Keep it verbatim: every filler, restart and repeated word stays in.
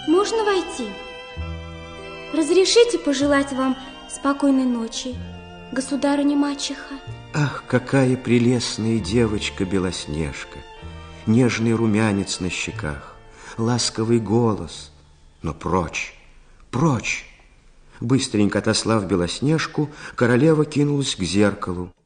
Можно войти? Разрешите пожелать вам спокойной ночи, государыня-мачеха? Ах, какая прелестная девочка Белоснежка! Нежный румянец на щеках, ласковый голос. Но прочь, прочь! Быстренько отослав Белоснежку, королева кинулась к зеркалу.